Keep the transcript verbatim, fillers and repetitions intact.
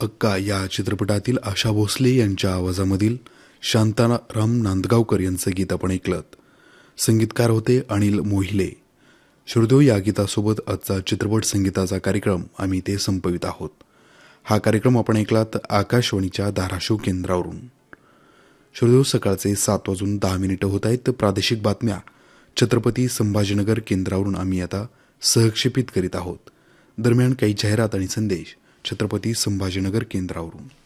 अक्का या चित्रपटातील आशा भोसले यांच्या आवाजामधील शांताराम नांदगावकर यांचं गीत आपण ऐकलं. संगीतकार होते अनिल मोहिले. श्रोतो, या गीतासोबत आजचा चित्रपट संगीताचा कार्यक्रम आम्ही ते संपवित आहोत. हा कार्यक्रम आपण ऐकलात आकाशवाणीच्या धाराशिव केंद्रावरून. श्रोतो, सकाळचे सात वाजून दहा मिनिटं होत आहेत. प्रादेशिक बातम्या छत्रपती संभाजीनगर केंद्रावरून आम्ही आता सहक्षेपित करीत आहोत. दरम्यान काही जाहिरात आणि संदेश छत्रपती संभाजीनगर केंद्रावरून.